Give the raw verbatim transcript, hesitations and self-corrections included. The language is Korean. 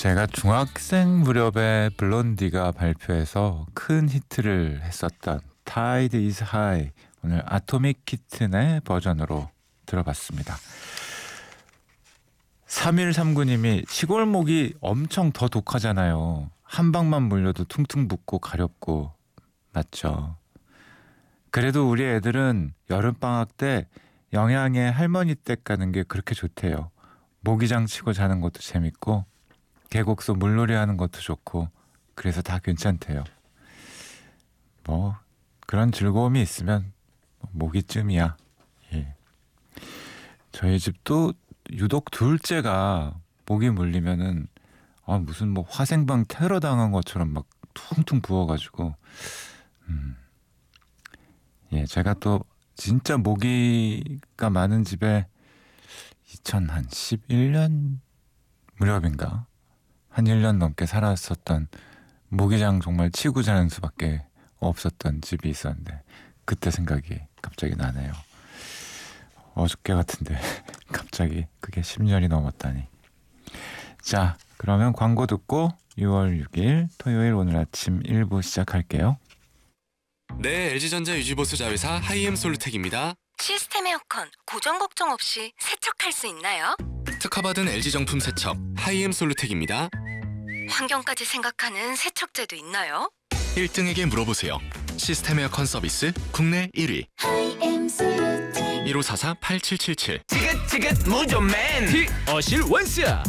제가 중학생 무렵에 블론디가 발표해서 큰 히트를 했었던 Tide is High, 오늘 아토믹 키튼의 버전으로 들어봤습니다. 삼일삼구님이 시골 모기 엄청 더 독하잖아요. 한 방만 물려도 퉁퉁 붓고 가렵고. 맞죠. 그래도 우리 애들은 여름방학 때 영양에 할머니 댁 가는 게 그렇게 좋대요. 모기장 치고 자는 것도 재밌고 계곡서 물놀이 하는 것도 좋고, 그래서 다 괜찮대요. 뭐 그런 즐거움이 있으면 모기쯤이야. 예. 저희 집도 유독 둘째가 모기 물리면은 아, 무슨 뭐 화생방 테러 당한 것처럼 막 퉁퉁 부어가지고, 음. 예, 제가 또 진짜 모기가 많은 집에 이천십일 년 무렵인가 한 일 년 넘게 살았었던, 모기장 정말 치고 자는 수밖에 없었던 집이 있었는데 그때 생각이 갑자기 나네요. 어저께 같은데 갑자기 그게 십 년이 넘었다니. 자, 그러면 광고 듣고 유월 육일 토요일 오늘 아침 일 부 시작할게요. 네, 엘지전자 유지보수 자회사 하이엠솔루텍입니다. 시스템 에어컨 고정 걱정 없이 세척할 수 있나요? 특허받은 엘지 정품 세척 하이엠솔루텍입니다. 환경까지 생각하는 세척제도 있나요? 일 등에게 물어보세요. 시스템 에어컨 서비스 국내 일 위 일오사사 팔칠칠칠. 지긋지긋 무좀맨 어실 원스